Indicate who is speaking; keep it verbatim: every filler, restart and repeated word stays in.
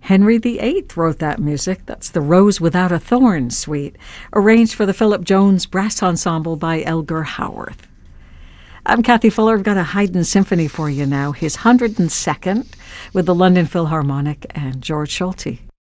Speaker 1: Henry the Eighth wrote that music. That's the Rose Without a Thorn suite, arranged for the Philip Jones Brass Ensemble by Elgar Howarth. I'm Kathy Fuller. I've got a Haydn symphony for you now, his one hundred second with the London Philharmonic and George Solti.